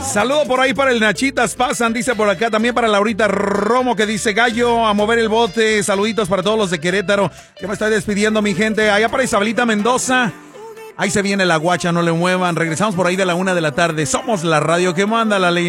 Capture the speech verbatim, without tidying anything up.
Saludo por ahí para el Nachitas Pasan, dice por acá. También para Laurita Romo, que dice Gallo, a mover el bote. Saluditos para todos los de Querétaro. Ya me estoy despidiendo, mi gente. Allá para Isabelita Mendoza. Ahí se viene la guacha, no le muevan. Regresamos por ahí de la una de la tarde. Somos la radio que manda la ley.